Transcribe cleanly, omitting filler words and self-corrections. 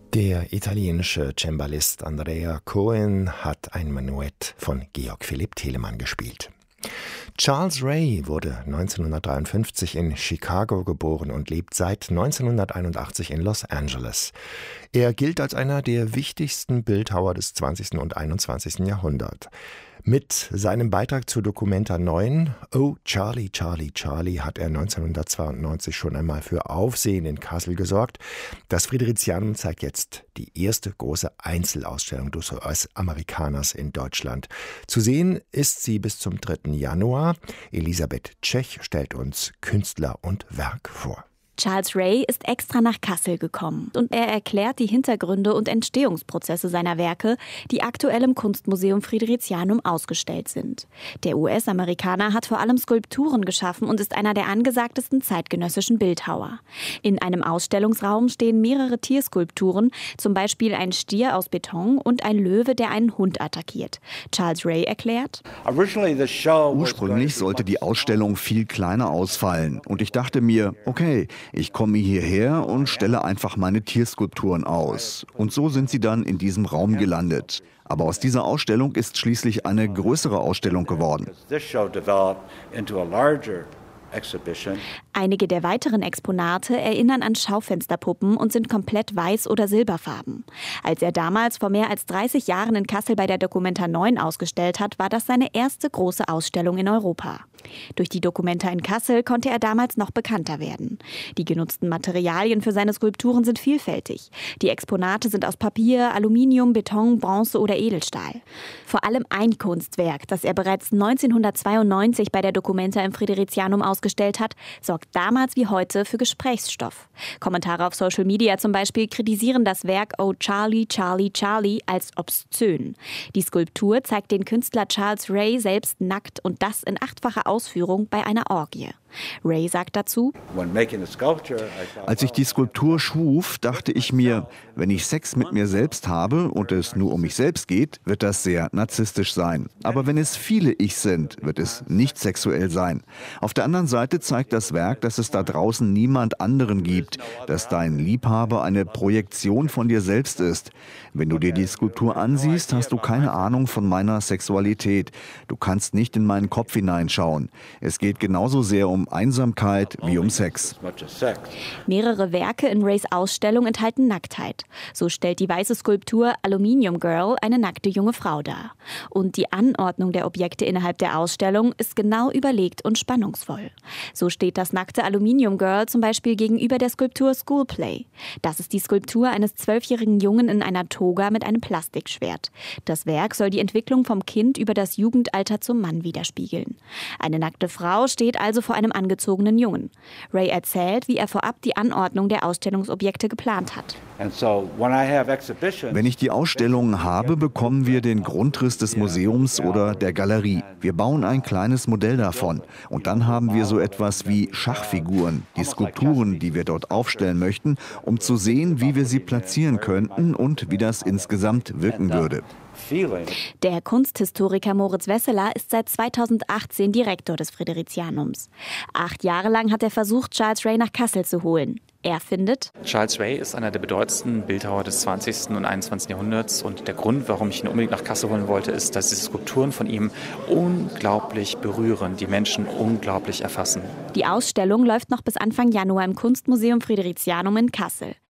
Der italienische Cembalist Andrea Cohen hat ein Menuett von Georg Philipp Telemann gespielt. Charles Ray wurde 1953 in Chicago geboren und lebt seit 1981 in Los Angeles. Er gilt als einer der wichtigsten Bildhauer des 20. und 21. Jahrhunderts. Mit seinem Beitrag zur Documenta 9, Oh Charlie, Charlie, Charlie, hat er 1992 schon einmal für Aufsehen in Kassel gesorgt. Das Fridericianum zeigt jetzt die erste große Einzelausstellung des US-Amerikaners in Deutschland. Zu sehen ist sie bis zum 3. Januar. Elisabeth Tschech stellt uns Künstler und Werk vor. Charles Ray ist extra nach Kassel gekommen und er erklärt die Hintergründe und Entstehungsprozesse seiner Werke, die aktuell im Kunstmuseum Fridericianum ausgestellt sind. Der US-Amerikaner hat vor allem Skulpturen geschaffen und ist einer der angesagtesten zeitgenössischen Bildhauer. In einem Ausstellungsraum stehen mehrere Tierskulpturen, zum Beispiel ein Stier aus Beton und ein Löwe, der einen Hund attackiert. Charles Ray erklärt: Ursprünglich sollte die Ausstellung viel kleiner ausfallen und ich dachte mir, okay, ich komme hierher und stelle einfach meine Tierskulpturen aus. Und so sind sie dann in diesem Raum gelandet. Aber aus dieser Ausstellung ist schließlich eine größere Ausstellung geworden. Einige der weiteren Exponate erinnern an Schaufensterpuppen und sind komplett weiß oder silberfarben. Als er damals vor mehr als 30 Jahren in Kassel bei der Documenta 9 ausgestellt hat, war das seine erste große Ausstellung in Europa. Durch die Documenta in Kassel konnte er damals noch bekannter werden. Die genutzten Materialien für seine Skulpturen sind vielfältig. Die Exponate sind aus Papier, Aluminium, Beton, Bronze oder Edelstahl. Vor allem ein Kunstwerk, das er bereits 1992 bei der Documenta im Fridericianum ausgestellt hat, sorgt damals wie heute für Gesprächsstoff. Kommentare auf Social Media zum Beispiel kritisieren das Werk Oh Charlie, Charlie, Charlie als obszön. Die Skulptur zeigt den Künstler Charles Ray selbst nackt und das in 8-facher Ausführung bei einer Orgie. Ray sagt dazu: Als ich die Skulptur schuf, dachte ich mir, wenn ich Sex mit mir selbst habe und es nur um mich selbst geht, wird das sehr narzisstisch sein. Aber wenn es viele Ichs sind, wird es nicht sexuell sein. Auf der anderen Seite zeigt das Werk, dass es da draußen niemand anderen gibt, dass dein Liebhaber eine Projektion von dir selbst ist. Wenn du dir die Skulptur ansiehst, hast du keine Ahnung von meiner Sexualität. Du kannst nicht in meinen Kopf hineinschauen. Es geht genauso sehr um Einsamkeit wie um Sex. Mehrere Werke in Rays Ausstellung enthalten Nacktheit. So stellt die weiße Skulptur Aluminium Girl eine nackte junge Frau dar. Und die Anordnung der Objekte innerhalb der Ausstellung ist genau überlegt und spannungsvoll. So steht das nackte Aluminium Girl zum Beispiel gegenüber der Skulptur School Play. Das ist die Skulptur eines 12-jährigen Jungen in einer Toga mit einem Plastikschwert. Das Werk soll die Entwicklung vom Kind über das Jugendalter zum Mann widerspiegeln. Eine nackte Frau steht also vor einem angezogenen Jungen. Ray erzählt, wie er vorab die Anordnung der Ausstellungsobjekte geplant hat. Wenn ich die Ausstellungen habe, bekommen wir den Grundriss des Museums oder der Galerie. Wir bauen ein kleines Modell davon. Und dann haben wir so etwas wie Schachfiguren, die Skulpturen, die wir dort aufstellen möchten, um zu sehen, wie wir sie platzieren könnten und wie das insgesamt wirken würde. Der Kunsthistoriker Moritz Wesseler ist seit 2018 Direktor des Fridericianums. 8 Jahre lang hat er versucht, Charles Ray nach Kassel zu holen. Er findet: Charles Ray ist einer der bedeutendsten Bildhauer des 20. und 21. Jahrhunderts. Und der Grund, warum ich ihn unbedingt nach Kassel holen wollte, ist, dass diese Skulpturen von ihm unglaublich berühren, die Menschen unglaublich erfassen. Die Ausstellung läuft noch bis Anfang Januar im Kunstmuseum Fridericianum in Kassel.